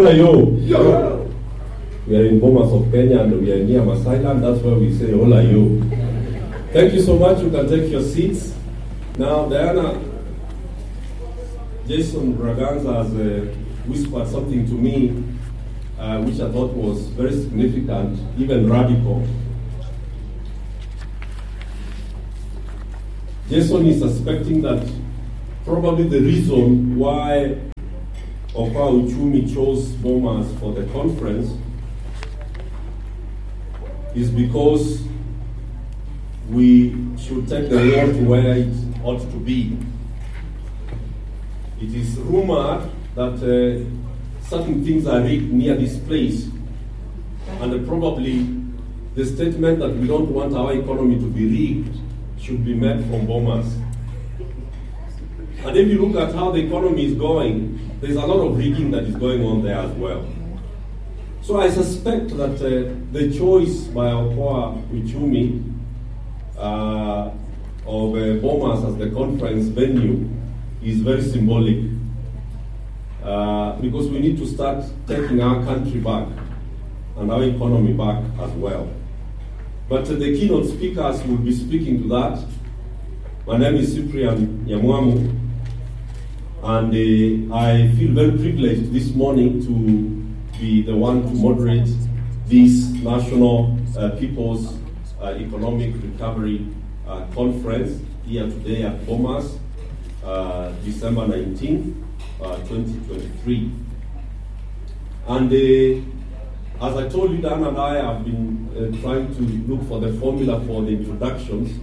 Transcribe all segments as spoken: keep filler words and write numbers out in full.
Hola yo. Yo. We are in Bomas of Kenya and we are near Masailand. That's why we say hola yo. Thank you so much. You can take your seats. Now, Diana, Jason Braganza has uh, whispered something to me uh, which I thought was very significant, even radical. Jason is suspecting that probably the reason why Okwa Uchumi chose Bomas for the conference is because we should take the world to where it ought to be. It is rumored that uh, certain things are rigged near this place, and uh, probably the statement that we don't want our economy to be rigged should be made from Bomas. And if you look at how the economy is going, there's a lot of rigging that is going on there as well. So I suspect that uh, the choice by Okwa Uchumi uh, of uh, Bomas as the conference venue is very symbolic, uh, because we need to start taking our country back and our economy back as well. But uh, the keynote speakers will be speaking to that. My name is Cyprian Nyamwamu, and uh, I feel very privileged this morning to be the one to moderate this National uh, People's uh, Economic Recovery uh, Conference here today at Bomas, uh, December nineteenth, uh, twenty twenty-three. And uh, as I told you, Dan and I have been uh, trying to look for the formula for the introductions.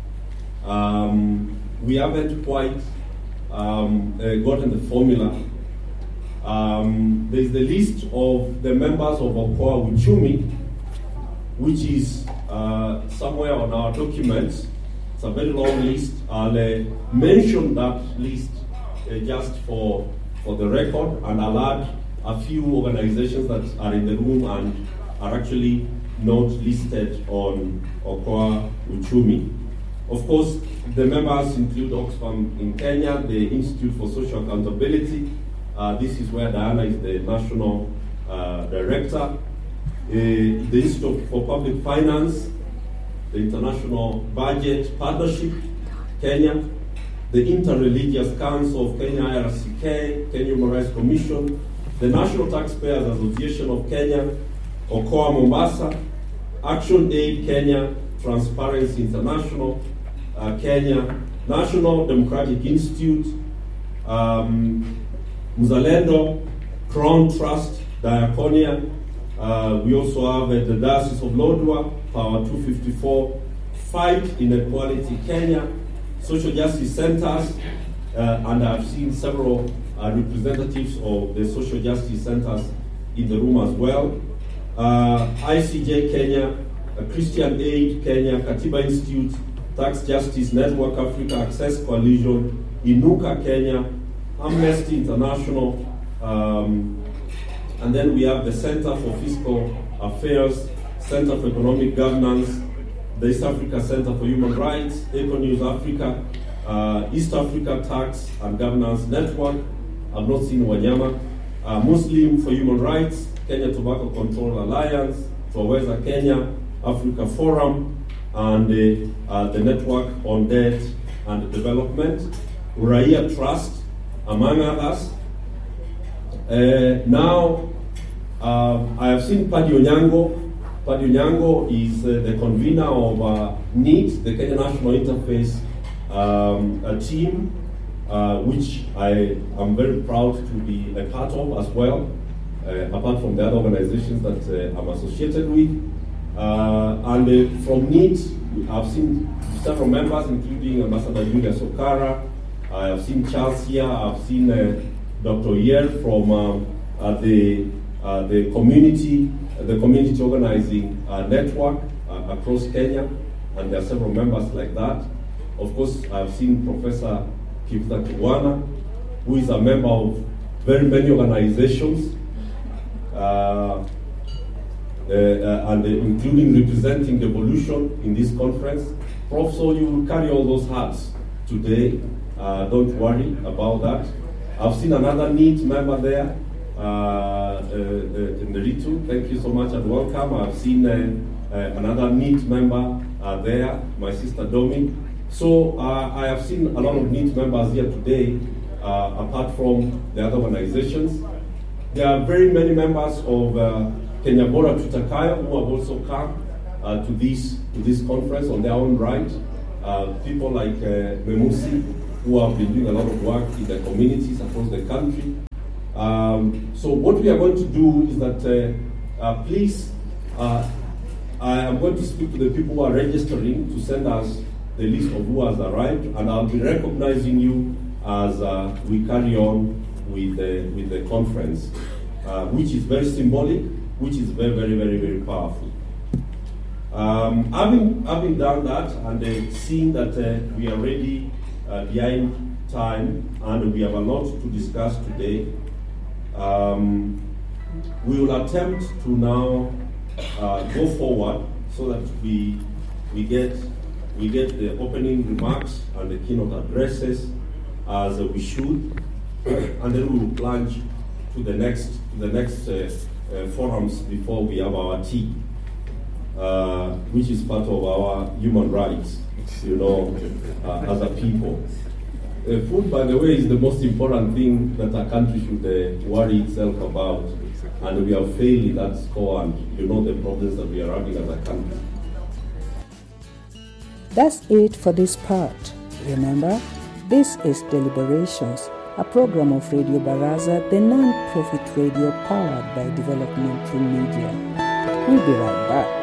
Um, we haven't quite um, uh, gotten the formula. Um, there's the list of the members of Okwa Uchumi, which is uh, somewhere on our documents. It's a very long list. I'll uh, mention that list uh, just for, for the record, and I'll add a few organizations that are in the room and are actually not listed on Okwa Uchumi. Of course, the members include Oxfam in Kenya, the Institute for Social Accountability. Uh, this is where Diana is the national uh, director. Uh, the Institute for Public Finance, the International Budget Partnership, Kenya, the Interreligious Council of Kenya, I R C K, Kenya Human Rights Commission, the National Taxpayers Association of Kenya, Okoa Mombasa, Action Aid Kenya, Transparency International, uh, Kenya, National Democratic Institute, um, Mzalendo, Crown Trust, Diaconia. Uh, we also have uh, the Diocese of Lodwar, Power two fifty-four, Fight Inequality Kenya, Social Justice Centers, uh, and I've seen several uh, representatives of the social justice centers in the room as well. Uh, I C J Kenya, uh, Christian Aid Kenya, Katiba Institute, Tax Justice Network Africa, Access Coalition, Inuka Kenya, Amnesty International, um, and then we have the Center for Fiscal Affairs, Center for Economic Governance, the East Africa Center for Human Rights, Econews Africa, uh, East Africa Tax and Governance Network, I've not seen Wanyama, uh, Muslim for Human Rights, Kenya Tobacco Control Alliance, Twaweza Kenya, Africa Forum, and uh, uh, the Network on Debt and Development, Uraia Trust, among others. Uh, now, uh, I have seen Paddy Onyango. Paddy Onyango is uh, the convener of uh, NEAT, the Kenya National Interface um, a team, uh, which I am very proud to be a part of as well, uh, apart from the other organizations that uh, I'm associated with. Uh, and uh, from NEAT, I've seen several members, including Ambassador Julius Okara. I have seen Charles here. I've seen uh, Doctor Yer from um, uh, the uh, the community, uh, the community organizing uh, network uh, across Kenya, and there are several members like that. Of course, I've seen Professor Kipta Kibwana, who is a member of very many organizations, uh, uh, uh, and uh, including representing Devolution in this conference. Prof, so you will carry all those hats today. Uh, don't worry about that. I've seen another NEAT member there, uh, uh, Nderitu. Thank you so much and welcome. I've seen uh, uh, another NEAT member uh, there, my sister Domi. So uh, I have seen a lot of NEAT members here today, uh, apart from the other organizations. There are very many members of uh, Kenya Bora Tutakaya who have also come uh, to this to this conference on their own right. Uh, people like uh, Memusi, who have been doing a lot of work in the communities across the country. Um, so what we are going to do is that, uh, uh, please, uh, I am going to speak to the people who are registering to send us the list of who has arrived, and I'll be recognizing you as uh, we carry on with the, with the conference, uh, which is very symbolic, which is very, very, very, very powerful. Um, having, having done that and uh, seeing that uh, we are ready uh, behind time and we have a lot to discuss today, um, we will attempt to now uh, go forward so that we we get we get the opening remarks and the keynote addresses as we should, and then we will plunge to the next to the next uh, uh, forums before we have our tea. Uh, which is part of our human rights, you know, uh, as a people. Uh, food, by the way, is the most important thing that a country should uh, worry itself about, and we have failed in that score, and you know the problems that we are having as a country. That's it for this part. Remember, this is Deliberations, a program of Radio Baraza, the non-profit radio powered by developmental media. We'll be right back.